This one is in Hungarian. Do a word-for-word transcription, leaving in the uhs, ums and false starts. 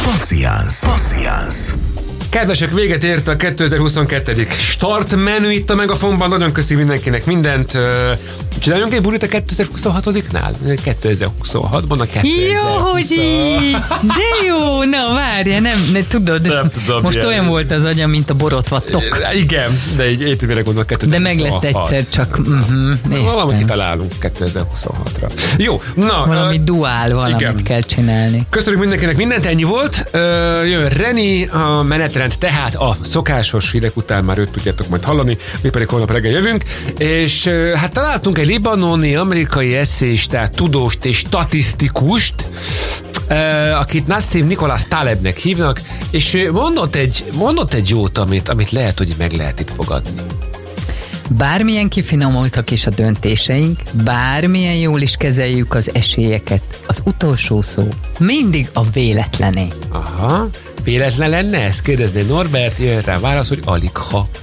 Passziánsz. Passziánsz. Kedvesek, véget ért a kétezer-huszonkettő. startmenü itt a Megafonban. Nagyon köszi mindenkinek mindent. Csináljunk egy bulit a kétezer-huszonhatodiknál? kétezer-huszonhatban a kétezer-húsz. Jó, hogy így! De jó! Na, várja, nem, ne, tudod. Nem tudom, most ilyen. olyan volt az agyam, mint a borotva tok. Igen, de így értőmére gondolom De kétezer-huszonhat. meg lett egyszer csak. Uh-huh, Valamit kitalálunk kétezer-huszonhatra. Jó, na. Valami uh, duál, valamit igen. kell csinálni. Köszönjük mindenkinek, mindent, ennyi volt. Uh, jön Reni, a menetrend, tehát a szokásos hírek után már őt tudjátok majd hallani, mi pedig holnap reggel jövünk, és uh, hát találtunk egy libanoni, amerikai esszéistát, tudóst és statisztikust, uh, akit Nassim Nicholas Talebnek hívnak, és uh, mondott egy, mondott egy jót, amit, amit lehet, hogy meg lehet itt fogadni. Bármilyen kifinomultak is a döntéseink, bármilyen jól is kezeljük az esélyeket, az utolsó szó mindig a véletlené. Aha, véletlen lenne ezt? Kérdezné Norbert, jön rá válasz, hogy aligha.